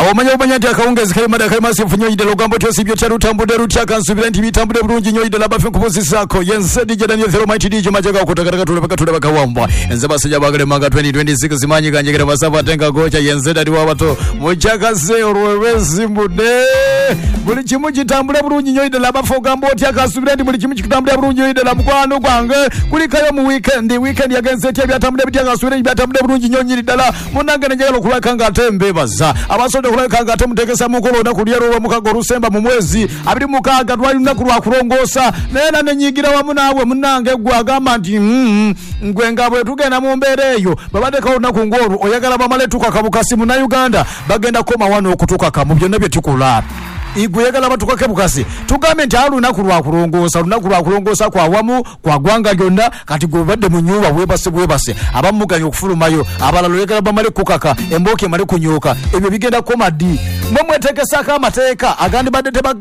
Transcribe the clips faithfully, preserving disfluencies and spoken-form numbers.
awo manya omanya nti akawungezi kali mada kali masifu nnyo yidde lugambo tyosibyo tyalutambudde lutya kansubira nti bitambudde bulungi nnyo yidde labafe nkubuzisako yense D J Daniel Thero Mighty D J majaga okutakataka tulabaka tulabaka wambwa enze basajja bagale manga twenty twenty-six zimanyi kanjegera basava atenga gocha yense dali wabato muchakase olwewezi mude buli kimu kitambule bulungi nnyo yidde labafe ogambo otya kansubira nti buli kimu kitambule bulungi nnyo yidde lamukwano gwange kulikayo mu weekend weekend yagenze etya byatambule bitya kansubira byatambule bulungi nnyo nyiri ddala munange njagala okulaka nga atembe baza abasode okulaka nga atemutegesa mukolo na kulyero lwa mukago rusemba mu mwezi abiri mukaga twali lunaku lwa kulongosa nena nenyigira wamu naawe munange gwe agamba nti mm, ngwe nga bwe tugenda mu mbeera eyo babadde olunaku ng'olwo oyagala bamale tukakabukasi mu Uganda bagenda koma wano okutukaka mu byonna bye tukula igwe yagala batukake bukasi tugambe nti alunaku lwa kulongosa lunaku lwa kulongosa kwa wamu kwa gwanga lyonna kati gwe badde mu nyumba bwebase bwebase abamuganya okufulumayo abalalo yagala bamale kukaka emboke male kunyoka ebyo bigenda koma di mwe mwetekesa ka amateeka agandi badde teba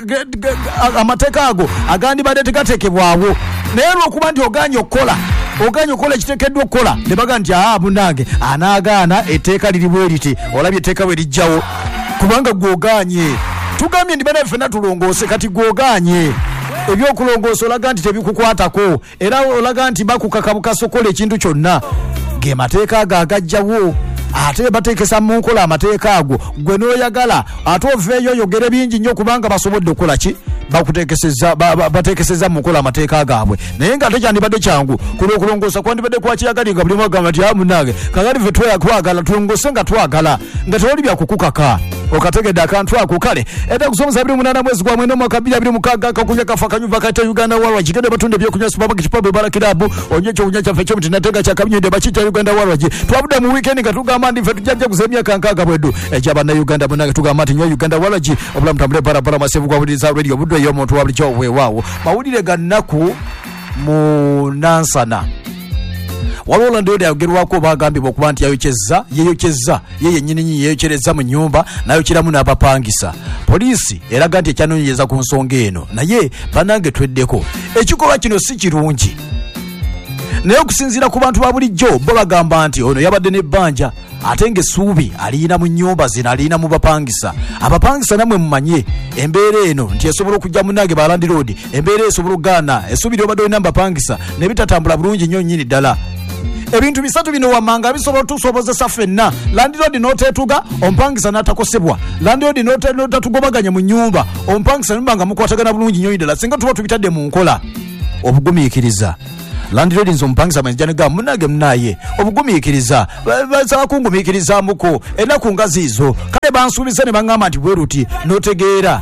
amateeka ago agandi badde tegatekebwawo naye lwokuba nti oganya okukola oganya okukola ekiteekeddwa okukola ne baga nti aa munange anaagaana etteeka liri bwe liti olabye etteeka bwe lijjawo kubanga gwoganye tugambye ndi bana fena tulongose kati gwoganye ebyokulongoosa olaga nti tebikukwatako era olaga nti bakukakabuka sokola ekintu kyonna ge mateeka ago agajjawo ate bateekesa mu nkola amateeka ago gwe n'oyagala ate oveeyo oyogere bingi nnyo kubanga basobodde okukola ki bakuteekeseza bateekeseza mu nkola amateeka gaabwe naye nga tekyandibadde kyangu kuno okulongoosa kwandibadde kwakiyagali nga buli mwagamba nti amunange kakati ffe twagala tulongose nga twagala nga tewali byakukukaka okategedde akantu ako kale era kusomesa abiri munana mwezi gwa mwenda mwaka bbiri abiri mukaaga akakunya kafa kanyumba kayita Uganda Warwa kigende batunde ebyokunywa supermarket pub barakirabu onye kyokunywa kyaffe kyo mutinatega kyakabinyedde bakita Uganda Warwa twabudde mu weekend nga tugamba ndi ffe tujjajja kuza emyaka nkaaga bweddu ekyabana Uganda munange tugamba nti nywa Uganda Warwa obulamu tambule barabara masevu gwawuliriza radio budde eyo omuntu wabuli kyowewaawo mawulire ga nnaku mu Nansana walola ndio yagerwako bagambibwa okuba nti yayokyeza yeyokyeza yeye nnyini yeyokyereza mu nyumba nayo kiramu n'abapangisa poliisi eraga nti ekyanonyeza ku nsonga eno naye banange tweddeko ekikolwa kino si kirungi naye okusinziira ku bantu ba bulijjo bo bagamba nti ono yabadde n'ebbanja ate ng'essuubi aliyina mu nnyumba zino aliyina mu bapangisa abapangisa namwe mumanye embeera eno nti esobola okujja munange ba Land Road embeera esobola okugaana essuubi lyobadde olina mu bapangisa ne bitatambula bulungi nnyo nnyini ddala ebintu bisatu bino wamanga bisobola tusobozesa ffenna Land Road n'oteetuga ompangisa n'atakosebwa Land Road n'otatugobaganya mu nnyumba ompangisa nimbanga mukwatagana bulungi nnyo ddala singa tuba tubitadde mu nkola obugumiikiriza Land Road nzo mpangisa manjane ga munage mnaye obugumiikiriza basaba kungumiikiriza muko enaku nga zizo kale bansuubiza ne bangamba nti bweruti n'otegeera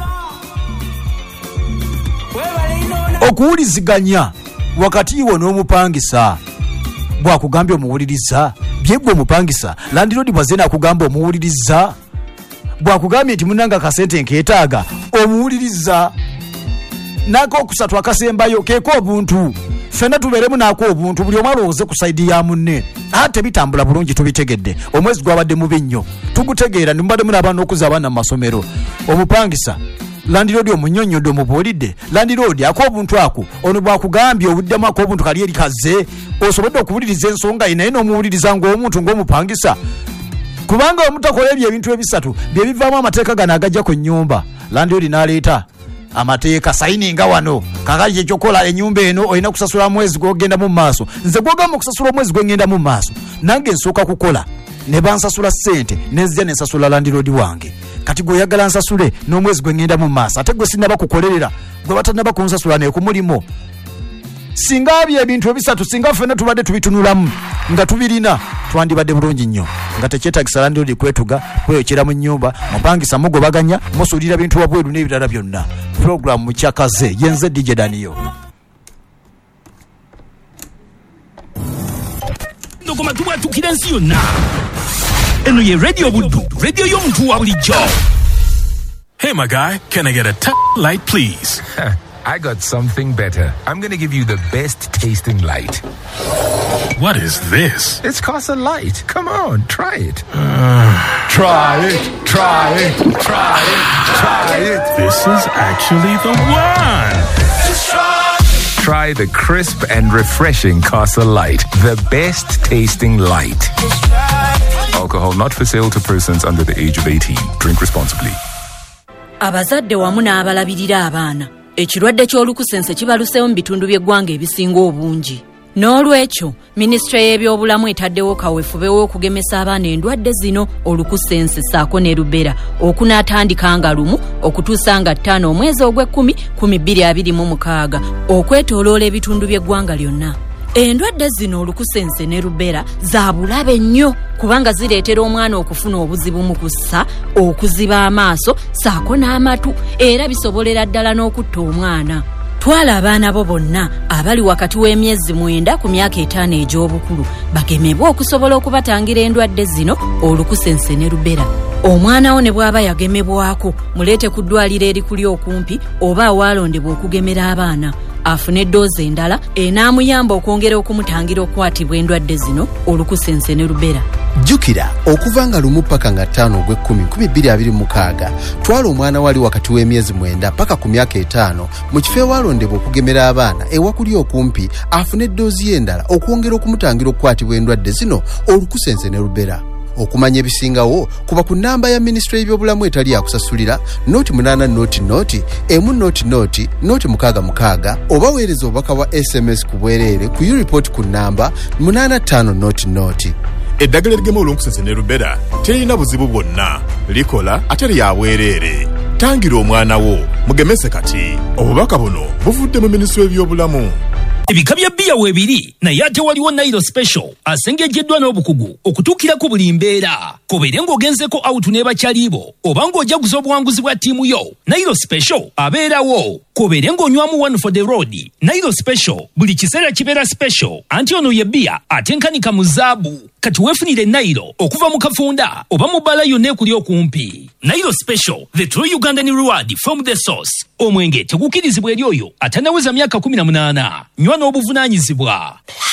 okuwuliziganya wakati wo n'omupangisa bwakugambye omuwuliriza byegwe omupangisa Land Road bwazena akugamba omuwuliriza bwakugambye nti munanga akasente nkeetaaga omuwuliriza nako okusatu akasembayo keeko obuntu ffenna tubeeremu naako obuntu buli omu alowooze ku sayidi ya munne ate bitambula bulungi tubitegedde omwezi gwabadde mubi nnyo tugutegeera nimubadde muli abaana okuza abaana mu masomero omupangisa Land Road omunyonyodde omubuulidde Land Road ako obuntu ako ono bwakugambye obuddemu ako obuntu kali eri kaze osobodde okuwuliriza ensonga ye naye n'omuwuliriza ng'omuntu ng'omupangisa kubanga omutakola ebyo ebintu ebisatu bye bivaamu amateeka gano agajja ku nnyumba Land Road n'aleeta amateeka sayininga wano kakati kyekyokola ennyumba eno olina kusasula mwezi gwogenda mu maaso nze gwogamba okusasula omwezi gwengenda mu maaso nange nsooka kukola ne bansasula ssente nezija ne nsasula Land Road wange kati gwe oyagala nsasule n'omwezi gwengenda mu maaso ate gwe sinaba kukolerera gwe batanaba kunsasula naye ku mulimo singa bye ebintu ebisatu singa ffenna tubadde tubitunulamu nga tubirina twandibadde bulungi nnyo nga tekyetagisa Land Road kwetuga kweyokera mu nnyumba mupangisa mugobaganya musuulira bintu wabweru n'ebirala byonna program mukyakaze yenze D J Daniel ndogoma tubwatukira ensi yonna eno ye radio buddu radio y'omuntu wa bulijjo. Hey my guy, can I get a t- light please? I got something better. I'm going to give you the best tasting light. What is this? It's Casa Light. Come on, try it. Uh, try it, try it, try it, try it. This is actually the one. Just try. Try the crisp and refreshing Casa Light. The best tasting light. Alcohol not for sale to persons under the age of eighteen. Drink responsibly. Abazadde wamu n'abalabirira abaana. Ekirwadde ky'olukusense kibaluseewo mu bitundu by'eggwanga ebisinga obungi. N'olwekyo minisitule y'ebyobulamu etaddewo kaweefube w'okugemesa abaana endwadde zino olukusense ssaako ne rubera okunaatandika nga lumu okutuusa nga ttaano omwezi ogw'ekkumi kumi bbiri abiri mu mukaaga okwetooloola ebitundu by'eggwanga lyonna. Endwadde zino olukusense ne rubera za bulabe nnyo kubanga zireetera omwana okufuna obuzibu mu kussa, okuziba amaaso ssaako n'amatu era bisobolera ddala n'okutta omwana. Twala abaana bo bonna abali wakati w'emyezi mwenda ku myaka etaano egy'obukulu bagemebwe okusobola okubatangira endwadde zino olukusense ne rubera. Omwana wo ne bw'aba yagemebwako muleete ku ddwaliro erikuli okumpi oba awaalondebwa okugemera abaana afune eddoozi endala enaamuyamba okwongera okumutangira okukwatibwa endwadde zino olukusense ne rubera. Jjukira okuva nga lumu paka nga ttaano ogw'ekkumi kumi bbiri abiri mu mukaaga twala omwana wali wakati w'emyezi mwenda paka ku myaka etaano mu kifo ewaalondebwa okugemera abaana ewakuli okumpi afune eddoozi endala okwongera okumutangira okukwatibwa endwadde zino olukusense ne rubera. Okumanya ebisingawo kuba ku nnamba ya minisitule y'ebyobulamu etali yakusasulira noti munaana noti noti emu noti noti noti mukaaga mukaaga oba weereza obubaka bwa S M S ku bwereere ku U-report ku nnamba munaana ttaano noti noti. Eddagala erigema olukusense ne rubera terina buzibu bwonna, likola ate lya bwereere. Tangira omwana wo mugemese kati. Obubaka buno buvudde mu minisitule y'ebyobulamu. Ebika bya bbiya weebiri naye ate waliwo Nairo Special asengejjeddwa n'obukugu okutuukira ku buli mbeera. Kobeere ng'ogenzeko out n'ebakyaliibo oba ng'ojaguza obuwanguzi bwa ttiimu yo, Nairo Special abeerawo. Kobeere ng'onywamu one for the road, Nairo Special buli kiseera kibeera special anti ono ye bbiya atenkanika mu zaabu. Kati weefunire Nairo okuva mu kafunda oba mu bbala yonna ekuli okumpi. Nairo Special, the true Ugandan reward from the source. Omwenge tegukirizibwa eri oyo atanaweza myaka kumi na munaana. Nywa n'obuvunaanyizibwa.